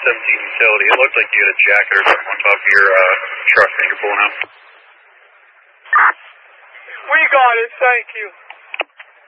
utility. It looked like you had a jacket or something on top of your truck that you're pulling out. We got it, thank you.